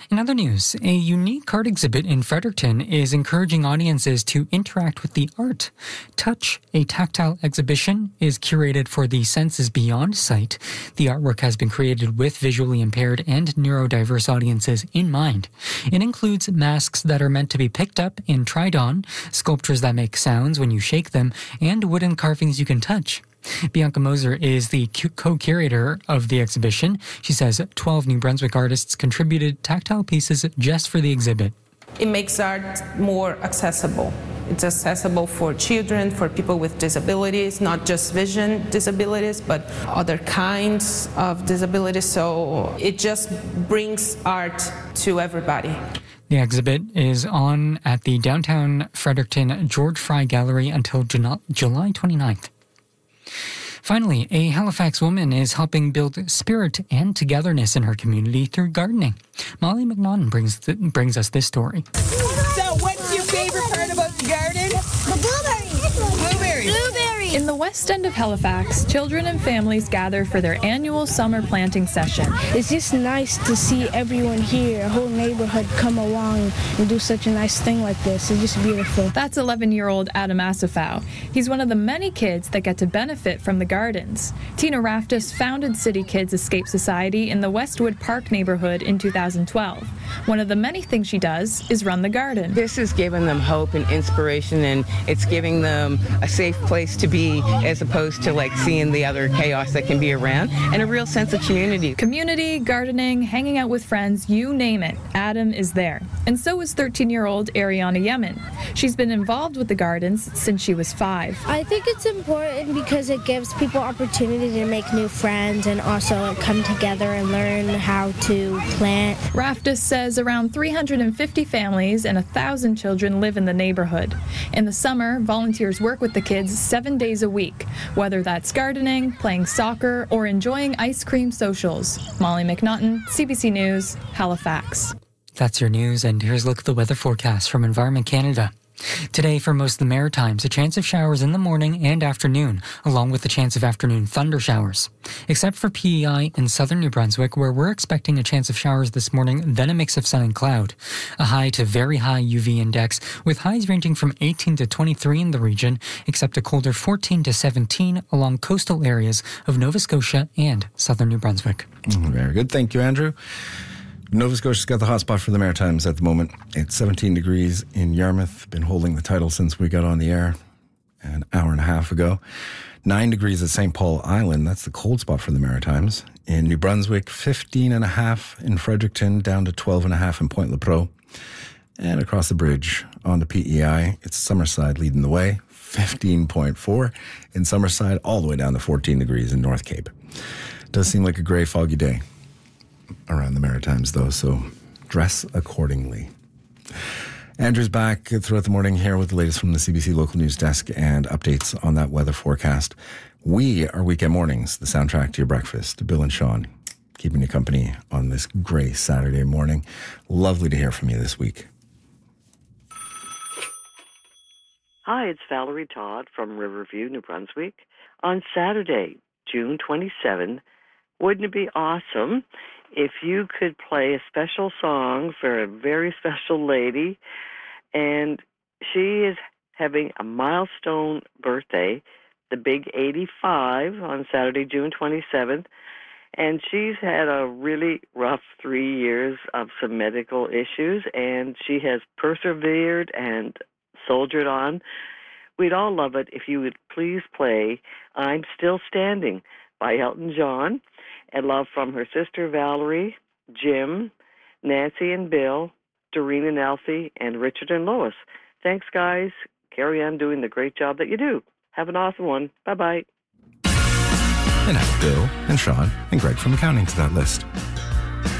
In other news, a unique art exhibit in Fredericton is encouraging audiences to interact with the art. Touch, a tactile exhibition, is curated for the senses beyond sight. The artwork has been created with visually impaired and neurodiverse audiences in mind. It includes masks that are meant to be picked up and tried on, sculptures that make sounds when you shake them, and wooden carvings you can touch. Bianca Moser is the co-curator of the exhibition. She says 12 New Brunswick artists contributed tactile pieces just for the exhibit. It makes art more accessible. It's accessible for children, for people with disabilities, not just vision disabilities, but other kinds of disabilities. So it just brings art to everybody. The exhibit is on at the downtown Fredericton George Fry Gallery until July 29th. Finally, a Halifax woman is helping build spirit and togetherness in her community through gardening. Molly McNaughton brings us this story. So what's your favorite part about the garden? The blueberries. Blueberries. In the west end of Halifax, children and families gather for their annual summer planting session. It's just nice to see everyone here, a whole neighborhood come along and do such a nice thing like this. It's just beautiful. That's 11-year-old Adam Asafau. He's one of the many kids that get to benefit from the gardens. Tina Raftis founded City Kids Escape Society in the Westwood Park neighborhood in 2012. One of the many things she does is run the garden. This has given them hope and inspiration, and it's giving them a safe place to be as opposed to like seeing the other chaos that can be around, and a real sense of community. Community, gardening, hanging out with friends, you name it, Adam is there. And so is 13-year-old Ariana Yemen. She's been involved with the gardens since she was 5. I think it's important because it gives people opportunity to make new friends and also come together and learn how to plant. Raftis says around 350 families and 1,000 children live in the neighborhood. In the summer, volunteers work with the kids 7 days a week, whether that's gardening, playing soccer, or enjoying ice cream socials. Molly McNaughton, CBC News, Halifax. That's your news, and here's a look at the weather forecast from Environment Canada. Today, for most of the Maritimes, a chance of showers in the morning and afternoon, along with a chance of afternoon thunder showers. Except for PEI in southern New Brunswick, where we're expecting a chance of showers this morning, then a mix of sun and cloud. A high to very high UV index, with highs ranging from 18 to 23 in the region, except a colder 14 to 17 along coastal areas of Nova Scotia and southern New Brunswick. Very good. Thank you, Andrew. Nova Scotia's got the hotspot for the Maritimes at the moment. It's 17 degrees in Yarmouth. Been holding the title since we got on the air an hour and a half ago. 9 degrees at St. Paul Island. That's the cold spot for the Maritimes. In New Brunswick, 15.5 in Fredericton, down to 12.5 in Point Lepreau. And across the bridge on the PEI, it's Summerside leading the way. 15.4 in Summerside, all the way down to 14 degrees in North Cape. Does seem like a grey, foggy day around the Maritimes, though, so dress accordingly. Andrew's back throughout the morning here with the latest from the CBC Local News Desk and updates on that weather forecast. We are Weekend Mornings, the soundtrack to your breakfast. Bill and Sean keeping you company on this grey Saturday morning. Lovely to hear from you this week. Hi, it's Valerie Todd from Riverview, New Brunswick. On Saturday, June 27, wouldn't it be awesome if you could play a special song for a very special lady? And she is having a milestone birthday, the big 85, on Saturday, June 27th. And she's had a really rough 3 years of some medical issues, and she has persevered and soldiered on. We'd all love it if you would please play I'm Still Standing by Elton John, and love from her sister Valerie, Jim, Nancy and Bill, Doreen and Alfie, and Richard and Lois. Thanks, guys. Carry on doing the great job that you do. Have an awesome one. Bye-bye. And add Bill and Sean and Greg from accounting to that list.